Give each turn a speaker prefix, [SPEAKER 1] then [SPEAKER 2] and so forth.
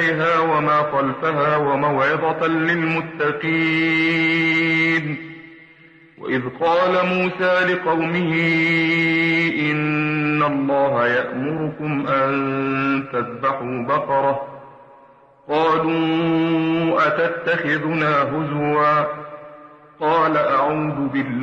[SPEAKER 1] يديها وما خلفها وموعظة للمتقين. وإذ قال موسى لقومه إن الله يأمركم أن تذبحوا بقرة قالوا أتتخذنا هزوا قال أعوذ بالله